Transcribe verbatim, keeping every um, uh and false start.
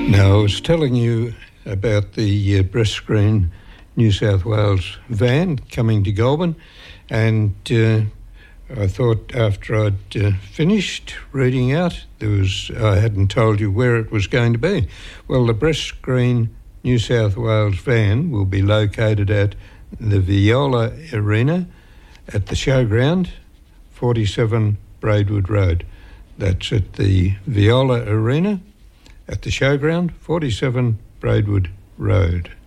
Now, I was telling you about the uh, Breast Screen New South Wales van coming to Goulburn, and uh, I thought after I'd uh, finished reading out, there was I hadn't told you where it was going to be. Well, the Breast Screen New South Wales van will be located at the Viola Arena at the Showground, forty-seven Braidwood Road. That's at the Viola Arena at the Showground, forty-seven Braidwood Road.